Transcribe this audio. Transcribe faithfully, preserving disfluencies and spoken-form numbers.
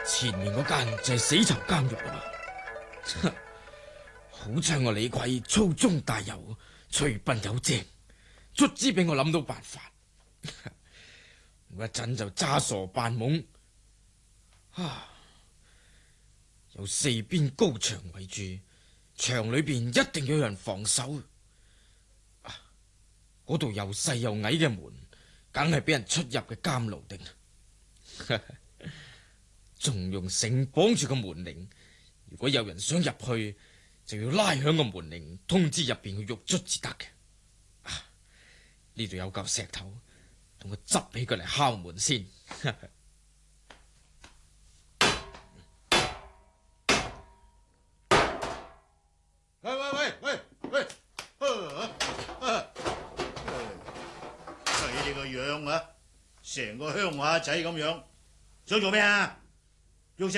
前面嗰間就係死囚監獄啦嘛。好彩我李逵粗中帶柔，隨笨有精，卒之俾我諗到辦法。我一陣就詐傻扮懵，啊！有四邊高牆圍住，牆裏邊一定要有人防守。嗰度又細又矮嘅門，梗係俾人出入嘅監牢定。仲用繩綁住個門鈴，如果有人想入去，就要拉響個門鈴，通知入邊嘅獄卒至得嘅。呢度有嚿石頭，同我執起佢嚟敲門先。 喂喂喂喂喂！睇你個樣啊，成個鄉下仔咁樣，想做咩啊？